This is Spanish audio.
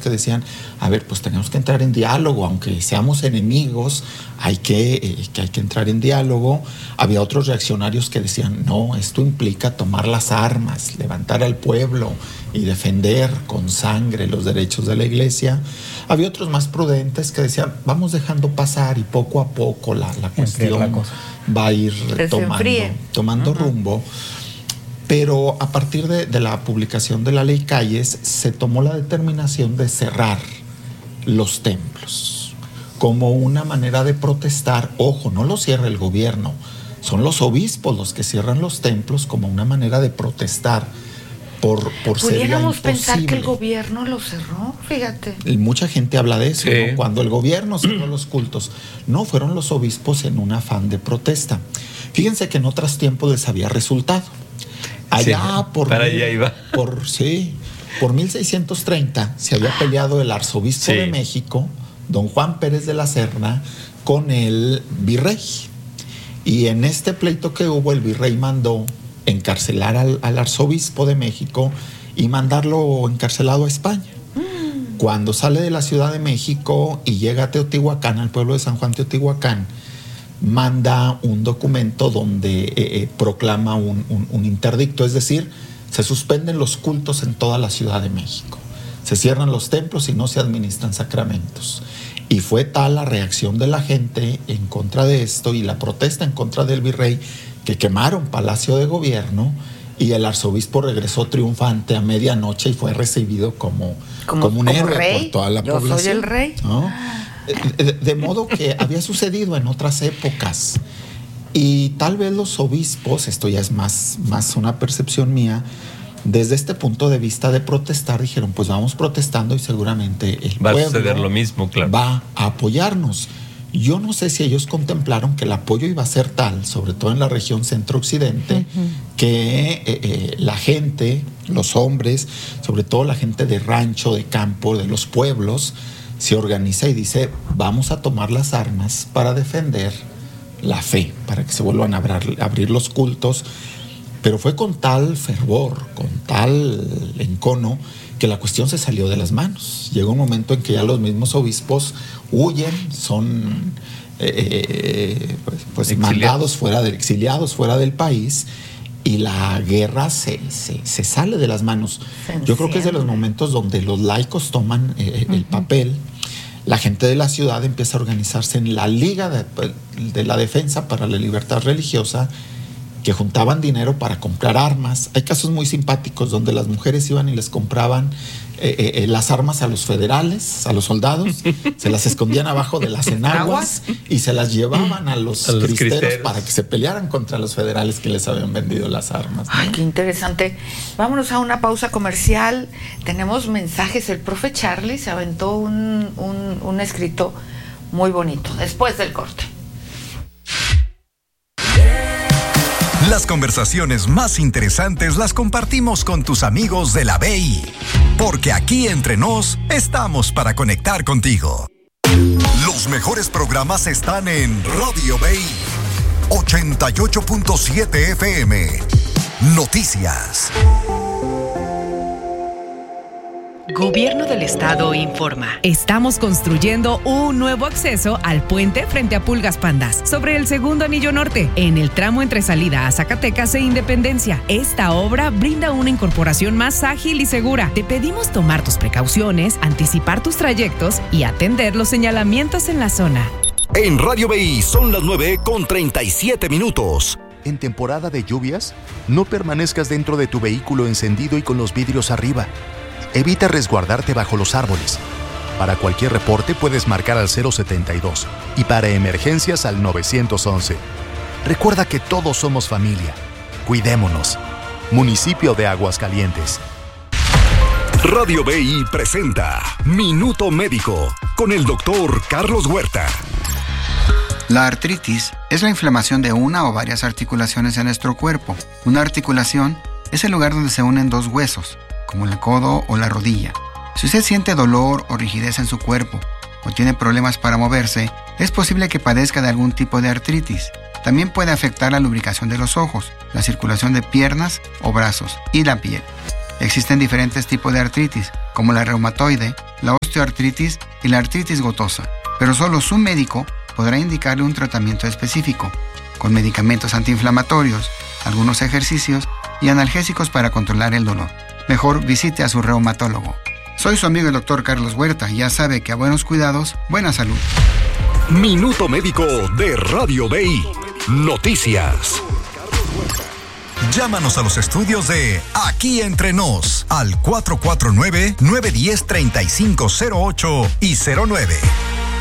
que decían, a ver, pues tenemos que entrar en diálogo, aunque seamos enemigos, hay que entrar en diálogo. Había otros reaccionarios que decían, no, esto implica tomar las armas, levantar al pueblo y defender con sangre los derechos de la iglesia. Había otros más prudentes que decían, vamos dejando pasar y poco a poco la cuestión va a ir tomando rumbo. Pero a partir de la publicación de la ley Calles se tomó la determinación de cerrar los templos como una manera de protestar. Ojo, no lo cierra el gobierno, son los obispos los que cierran los templos como una manera de protestar por ser imposible. Pudiéramos pensar que el gobierno lo cerró, fíjate. Mucha gente habla de eso, sí, ¿no? Cuando el gobierno cerró los cultos. No, fueron los obispos en un afán de protesta. Fíjense que en otros tiempos les había resultado. Allá por 1630 se había peleado el arzobispo de México, don Juan Pérez de la Serna, con el virrey. Y en este pleito que hubo, el virrey mandó encarcelar al arzobispo de México y mandarlo encarcelado a España. Cuando sale de la Ciudad de México y llega a Teotihuacán, al pueblo de San Juan Teotihuacán, manda un documento donde proclama un interdicto, es decir, se suspenden los cultos en toda la Ciudad de México, se cierran los templos y no se administran sacramentos. Y fue tal la reacción de la gente en contra de esto y la protesta en contra del virrey que quemaron Palacio de Gobierno y el arzobispo regresó triunfante a medianoche y fue recibido como un héroe rey, por toda la población. Yo soy el rey, ¿no? De modo que había sucedido en otras épocas y tal vez los obispos, esto ya es más una percepción mía, desde este punto de vista de protestar dijeron, pues vamos protestando y seguramente el pueblo va a suceder lo mismo, claro, va a apoyarnos. Yo no sé si ellos contemplaron que el apoyo iba a ser tal, sobre todo en la región centro-occidente, que la gente, los hombres, sobre todo la gente de rancho, de campo, de los pueblos, se organiza y dice, vamos a tomar las armas para defender la fe, para que se vuelvan a abrir los cultos. Pero fue con tal fervor, con tal encono, que la cuestión se salió de las manos. Llegó un momento en que ya los mismos obispos huyen, son mandados exiliados fuera del país, y la guerra se sale de las manos. Yo creo que es de los momentos donde los laicos toman el papel. La gente de la ciudad empieza a organizarse en la Liga de la Defensa para la Libertad Religiosa, que juntaban dinero para comprar armas. Hay casos muy simpáticos donde las mujeres iban y les compraban las armas a los federales, a los soldados, se las escondían abajo de las enaguas y se las llevaban a los cristeros para que se pelearan contra los federales que les habían vendido las armas, ¿no? Ay, qué interesante. Vámonos a una pausa comercial. Tenemos mensajes. El profe Charlie se aventó un escrito muy bonito después del corte. Las conversaciones más interesantes las compartimos con tus amigos de la BI, porque aquí entre nos estamos para conectar contigo. Los mejores programas están en Radio BI 88.7 FM. Noticias. Gobierno del Estado informa. Estamos construyendo un nuevo acceso al puente frente a Pulgas Pandas, sobre el segundo anillo norte, en el tramo entre salida a Zacatecas e Independencia. Esta obra brinda una incorporación más ágil y segura. Te pedimos tomar tus precauciones, anticipar tus trayectos y atender los señalamientos en la zona. En Radio BI son las 9:37. En temporada de lluvias, no permanezcas dentro de tu vehículo encendido y con los vidrios arriba. Evita resguardarte bajo los árboles. Para cualquier reporte puedes marcar al 072 y para emergencias al 911. Recuerda que todos somos familia. Cuidémonos. Municipio de Aguascalientes. Radio BI presenta Minuto Médico con el doctor Carlos Huerta. La artritis es la inflamación de una o varias articulaciones en nuestro cuerpo. Una articulación es el lugar donde se unen dos huesos, como el codo o la rodilla. Si usted siente dolor o rigidez en su cuerpo o tiene problemas para moverse, es posible que padezca de algún tipo de artritis. También puede afectar la lubricación de los ojos, la circulación de piernas o brazos y la piel. Existen diferentes tipos de artritis, como la reumatoide, la osteoartritis y la artritis gotosa, pero solo su médico podrá indicarle un tratamiento específico, con medicamentos antiinflamatorios, algunos ejercicios y analgésicos para controlar el dolor. Mejor visite a su reumatólogo. Soy su amigo el Dr. Carlos Huerta y ya sabe que a buenos cuidados, buena salud. Minuto Médico de Radio BI. Noticias. Llámanos a los estudios de Aquí Entre Nos al 449-910-3508 y 09.